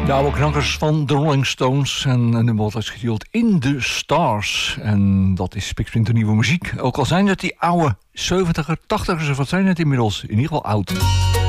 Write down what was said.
De oude knakkers van de Rolling Stones. En een nummer wordt getiteld In the Stars. En dat is spiksplinter nieuwe muziek. Ook al zijn het die oude 70er, 80ers, of wat zijn het inmiddels? In ieder geval oud.